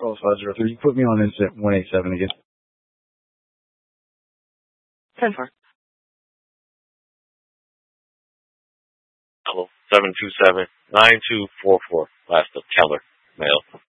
Carlos 503. You put me on incident 187 again. 10-4. Hello, 727-9244. Last of Keller, male.